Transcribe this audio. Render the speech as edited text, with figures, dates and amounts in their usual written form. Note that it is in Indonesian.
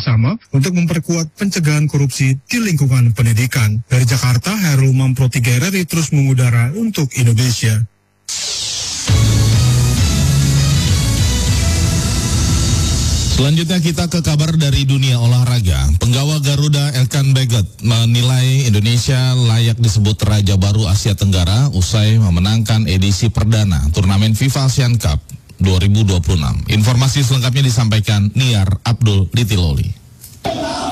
bersama untuk memperkuat pencegahan korupsi di lingkungan pendidikan. Dari Jakarta, Hairul Mampro 3 RRI terus mengudara untuk Indonesia. Selanjutnya kita ke kabar dari dunia olahraga. Penggawa Garuda Elkan Bagot menilai Indonesia layak disebut Raja Baru Asia Tenggara usai memenangkan edisi perdana turnamen FIFA Asian Cup 2026. Informasi selengkapnya disampaikan Niar Abdul Litiloli.